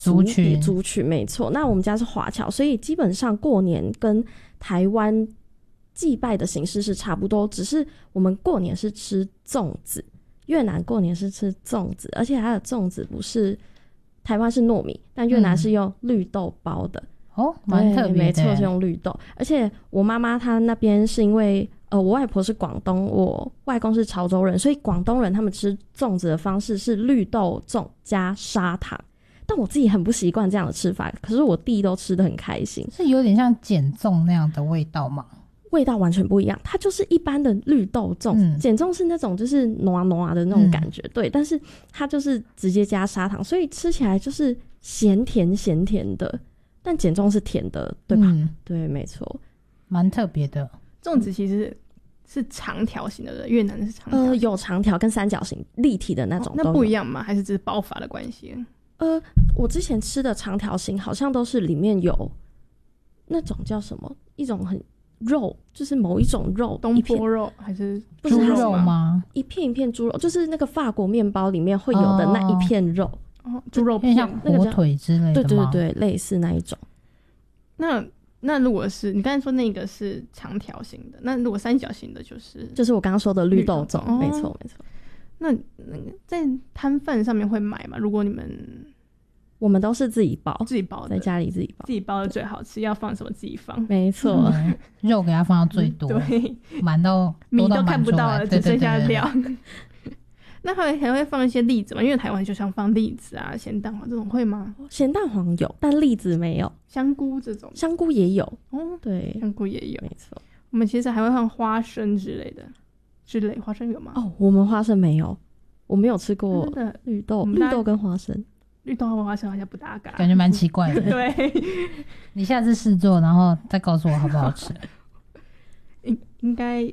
族群没错。那我们家是华侨，所以基本上过年跟台湾祭拜的形式是差不多，只是我们过年是吃粽子，越南过年是吃粽子，而且它的粽子不是台湾是糯米，但越南是用绿豆包的。 蛮特别的。 没错，是用绿豆。而且我妈妈她那边是因为我外婆是广东，我外公是潮州人，所以广东人他们吃粽子的方式是绿豆粽加砂糖。但我自己很不习惯这样的吃法，可是我弟都吃得很开心。 是有点像碱粽那样的味道吗？ 味道完全不一样，它就是一般的绿豆粽，碱粽是那种就是糯糯的那种感觉，对，但是它就是直接加砂糖，所以吃起来就是咸甜的，但碱粽是甜的，对吧？对，没错， 蛮特别的。 粽子其实是长条形的，越南是长条有长条跟三角形立体的那种都有， 那不一样吗？还是只是包法的关系？ 我之前吃的长条形好像都是里面有那种叫什么一种很肉，就是某一种肉， 东坡肉还是猪肉吗？ 一片一片猪肉，就是那个法国面包里面会有的那一片肉， 猪肉片， 像火腿之类的吗？ 对，类似那一种。 那如果是你刚才说那个是长条形的，那如果三角形的就是我刚刚说的绿豆粽，没错。 那在摊贩上面会买吗？如果我们都是自己包的， 在家里自己包的最好吃，要放什么自己放， 没错， 肉给它放到最多， 对， 满到米都看不到了，只剩下料。那还会放一些栗子吗？因为台湾就像放栗子啊、咸蛋黄这种会吗？ 咸蛋黄有，但栗子没有。 香菇这种， 香菇也有对， 香菇也有， 没错。 我们其实还会放花生之类，花生有吗？ 我们花生没有，我没有吃过绿豆跟花生。 绿豆和花生好像不搭嘎， 感觉蛮奇怪的。 对， 你下次试做，然后再告诉我好不好吃。 应该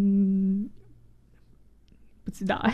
不知道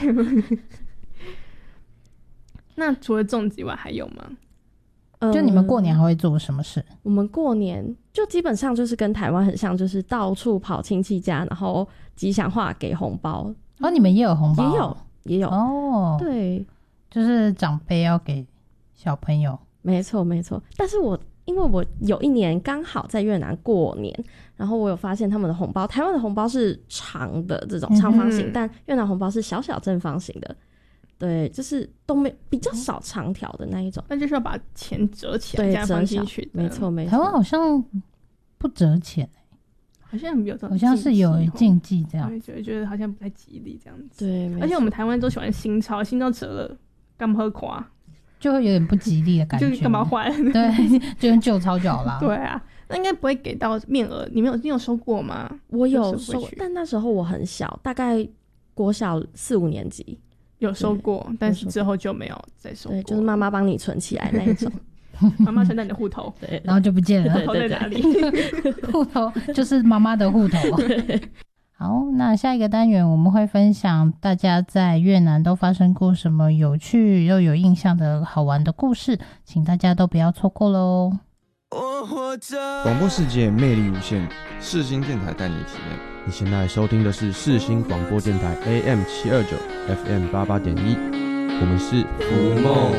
那除了粽子以外还有吗？ 就你们过年还会做什么事？ 我们过年就基本上就是跟台湾很像，就是到处跑亲戚家，然后吉祥话给红包。 你们也有红包？ 也有对， 就是长辈要给小朋友。 没错。但是因为我有一年刚好在越南过年，然后我有发现他们的红包，台湾的红包是长的这种长方形，但越南红包是小小正方形的。对，就是都没比较少长条的那一种， 那就是要把钱折起来，这样放进去的。 没错。 台湾好像不折钱好像有这种， 好像是有禁忌这样， 就觉得好像不太吉利这样子。 对， 而且我们台湾都喜欢新钞折了干嘛喝垮， 就会有点不吉利的感觉。 就干嘛换？ 对，就用旧钞就好啦。 对啊，那应该不会给到面额。你有收过吗？ 我有收，但那时候我很小，大概国小4、5年级。 有收过，但是之后就没有再收过。 对，就是妈妈帮你存起来那一种。 妈妈存在你的户头， 对， 然后就不见了。 户头在哪里？ 户头就是妈妈的户头。好，那下一个单元我们会分享大家在越南都发生过什么有趣又有印象的好玩的故事，请大家都不要错过咯。 广播世界魅力无限，世新电台带你体验。你现在收听的是世新广播电台 AM729 FM88.1，我们是浮梦。